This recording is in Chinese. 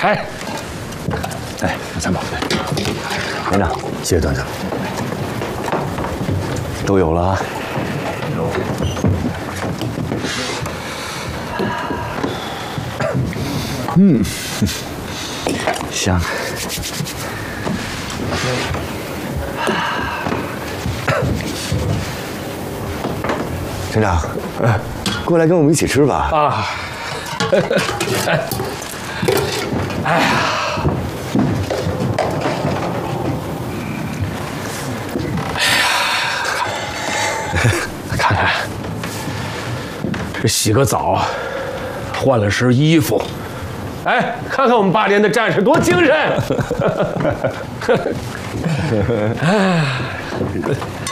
哎，三宝，连长，谢谢段长。都有了啊。香。连长，过来跟我们一起吃吧。 啊，哎呀，看看，这洗个澡，换了身衣服，哎，看看我们8连的战士多精神！哎。